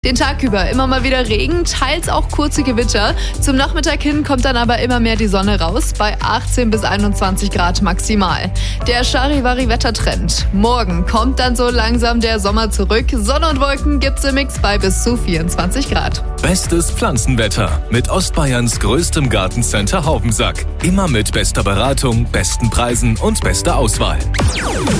Den Tag über immer mal wieder Regen, teils auch kurze Gewitter. Zum Nachmittag hin kommt dann aber immer mehr die Sonne raus, bei 18 bis 21 Grad maximal. Der Charivari-Wettertrend. Morgen kommt dann so langsam der Sommer zurück. Sonne und Wolken gibt's im Mix bei bis zu 24 Grad. Bestes Pflanzenwetter mit Ostbayerns größtem Gartencenter Haubensack. Immer mit bester Beratung, besten Preisen und bester Auswahl.